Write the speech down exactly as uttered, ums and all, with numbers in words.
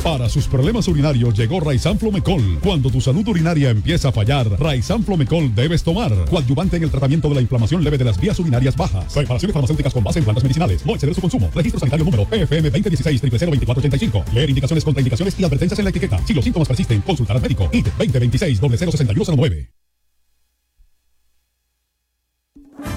Para sus problemas urinarios llegó Raizan Flomecol. Cuando tu salud urinaria empieza a fallar, Raizan Flomecol debes tomar. Coadyuvante en el tratamiento de la inflamación leve de las vías urinarias bajas. Preparaciones farmacéuticas con base en plantas medicinales. No exceder su consumo. Registro sanitario número P F M veinte dieciséis cero cero veinticuatro ochenta y cinco. Leer indicaciones, contraindicaciones y advertencias en la etiqueta. Si los síntomas persisten, consultar al médico. I T veinte veintiséis cero cero sesenta y uno cero nueve.